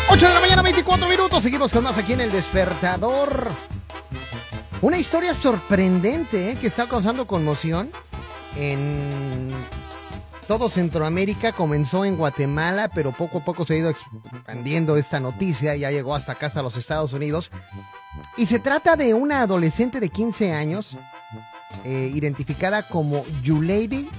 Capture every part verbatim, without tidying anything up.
ocho de la mañana, veinticuatro minutos. Seguimos con más aquí en El Despertador. Una historia sorprendente, ¿eh? Que está causando conmoción en todo Centroamérica. Comenzó en Guatemala, pero poco a poco se ha ido expandiendo esta noticia. Ya llegó hasta acá, hasta los Estados Unidos. Y se trata de una adolescente de quince años, eh, identificada como Yuleidy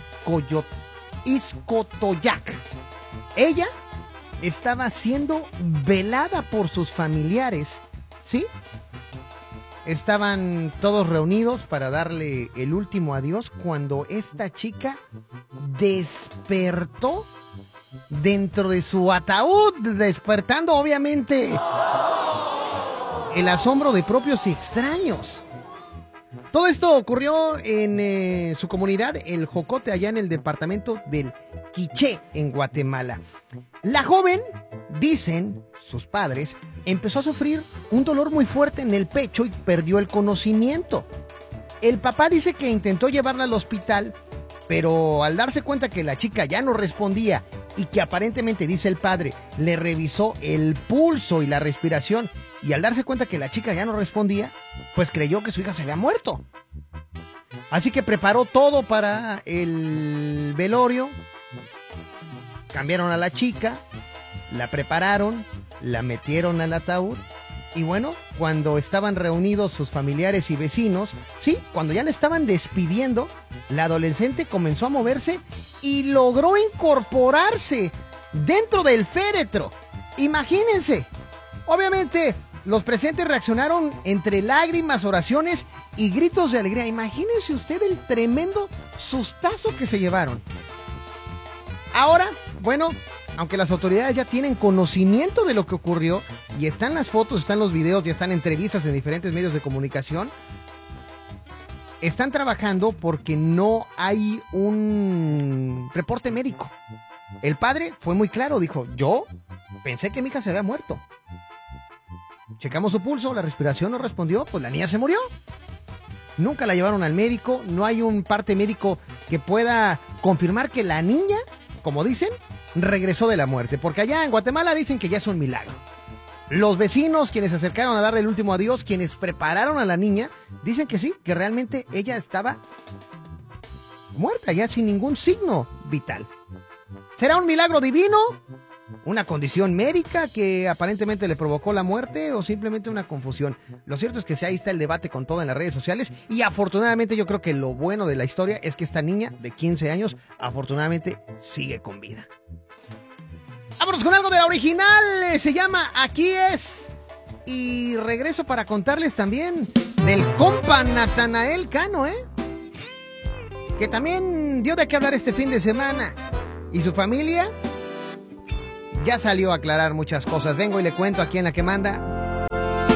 Izcotoyac. Ella estaba siendo velada por sus familiares, ¿sí? Estaban todos reunidos para darle el último adiós cuando esta chica despertó dentro de su ataúd, despertando obviamente el asombro de propios y extraños. Todo esto ocurrió en eh, su comunidad, El Jocote, allá en el departamento del Quiché, en Guatemala. La joven, dicen sus padres, empezó a sufrir un dolor muy fuerte en el pecho y perdió el conocimiento. El papá dice que intentó llevarla al hospital, pero al darse cuenta que la chica ya no respondía y que aparentemente, dice el padre, le revisó el pulso y la respiración, y al darse cuenta que la chica ya no respondía, pues creyó que su hija se había muerto. Así que preparó todo para el velorio. Cambiaron a la chica, la prepararon, la metieron al ataúd. Y bueno, cuando estaban reunidos sus familiares y vecinos, sí, cuando ya le estaban despidiendo, la adolescente comenzó a moverse y logró incorporarse dentro del féretro. Imagínense. Obviamente, los presentes reaccionaron entre lágrimas, oraciones y gritos de alegría. Imagínense usted el tremendo sustazo que se llevaron. Ahora, bueno, aunque las autoridades ya tienen conocimiento de lo que ocurrió, y están las fotos, están los videos, ya están entrevistas en diferentes medios de comunicación, están trabajando porque no hay un reporte médico. El padre fue muy claro, dijo, yo pensé que mi hija se había muerto. Checamos su pulso, la respiración no respondió, pues la niña se murió. Nunca la llevaron al médico, no hay un parte médico que pueda confirmar que la niña, como dicen, regresó de la muerte, porque allá en Guatemala dicen que ya es un milagro. Los vecinos, quienes se acercaron a darle el último adiós, quienes prepararon a la niña, dicen que sí, que realmente ella estaba muerta, ya sin ningún signo vital. ¿Será un milagro divino? ¿Una condición médica que aparentemente le provocó la muerte o simplemente una confusión? Lo cierto es que sí, ahí está el debate con todo en las redes sociales, y afortunadamente yo creo que lo bueno de la historia es que esta niña de quince años afortunadamente sigue con vida. Vámonos con algo de la original, se llama Aquí Es. Y regreso para contarles también del compa Natanael Cano, ¿eh? Que también dio de qué hablar este fin de semana. Y su familia ya salió a aclarar muchas cosas. Vengo y le cuento aquí en La Que Manda.